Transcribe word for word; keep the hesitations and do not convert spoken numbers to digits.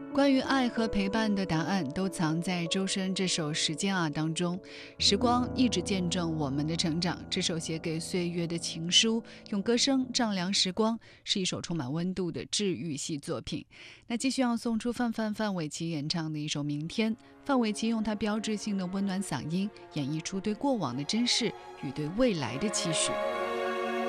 关于爱和陪伴的答案都藏在周深这首《时间啊》当中。时光一直见证我们的成长，这首写给岁月的情书，用歌声丈量时光，是一首充满温度的治愈系作品。那继续要送出范范范玮琪演唱的一首《明天》。范玮琪用她标志性的温暖嗓音，演绎出对过往的珍视与对未来的期许。